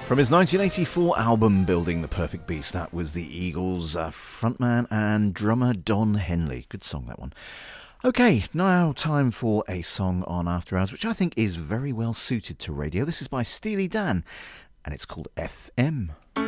From his 1984 album Building the Perfect Beast, that was the Eagles' frontman and drummer Don Henley. Good song, that one. Okay, now time for a song on After Hours, which I think is very well suited to radio. This is by Steely Dan, and it's called FM.